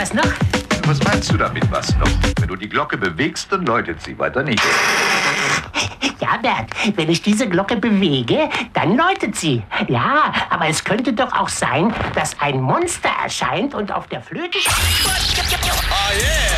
Was noch? Was meinst du damit, was noch? Wenn du die Glocke bewegst, dann läutet sie, weiter nicht. Ja, Bert, wenn ich diese Glocke bewege, dann läutet sie. Ja, aber es könnte doch auch sein, dass ein Monster erscheint und auf der Flöte... Oh yeah!